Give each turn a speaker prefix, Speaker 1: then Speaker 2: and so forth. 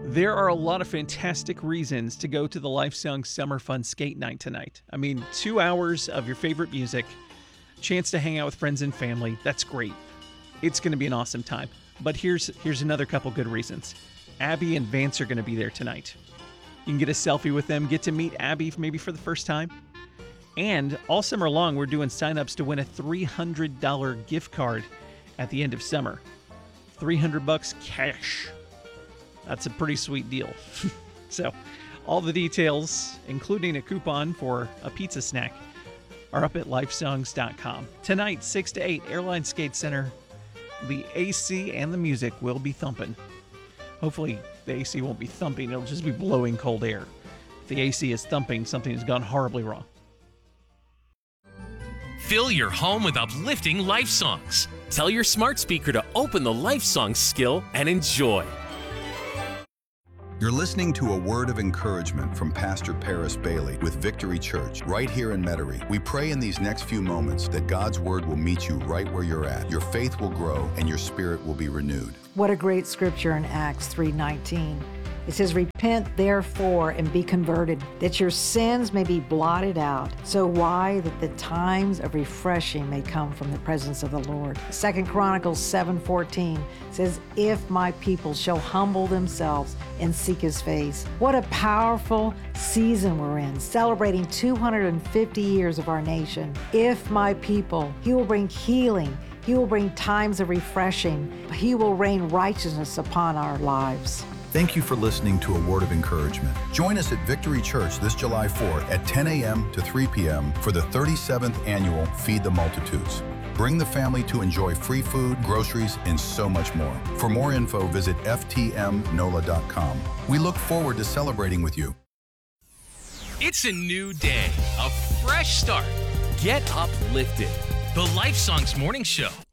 Speaker 1: There are a lot of fantastic reasons to go to the Lifesong Summer Fun Skate Night tonight. I mean, 2 hours of your favorite music, chance to hang out with friends and family. That's great. It's going to be an awesome time. But here's another couple good reasons. Abby and Vance are going to be there tonight. You can get a selfie with them, get to meet Abby maybe for the first time. And all summer long, we're doing signups to win a $300 gift card at the end of summer. $300 cash. That's a pretty sweet deal. So, all the details, including a coupon for a pizza snack, are up at lifesongs.com. Tonight, 6 to 8, Airline Skate Center. The AC and the music will be thumping. Hopefully, the AC won't be thumping. It'll just be blowing cold air. If the AC is thumping, something has gone horribly wrong.
Speaker 2: Fill your home with uplifting life songs. Tell your smart speaker to open the life song skill and enjoy.
Speaker 3: You're listening to a word of encouragement from Pastor Paris Bailey with Victory Church right here in Metairie. We pray in these next few moments that God's word will meet you right where you're at. Your faith will grow and your spirit will be renewed.
Speaker 4: What a great scripture in Acts 3:19. It says, "Repent therefore and be converted, that your sins may be blotted out, so why that the times of refreshing may come from the presence of the Lord." 2 Chronicles 7:14 says, "If my people shall humble themselves and seek his face." What a powerful season we're in, celebrating 250 years of our nation. If my people, he will bring healing. He will bring times of refreshing. He will rain righteousness upon our lives.
Speaker 3: Thank you for listening to A Word of Encouragement. Join us at Victory Church this July 4th at 10 a.m. to 3 p.m. for the 37th annual Feed the Multitudes. Bring the family to enjoy free food, groceries, and so much more. For more info, visit ftmnola.com. We look forward to celebrating with you.
Speaker 2: It's a new day, a fresh start. Get uplifted. The Life Songs Morning Show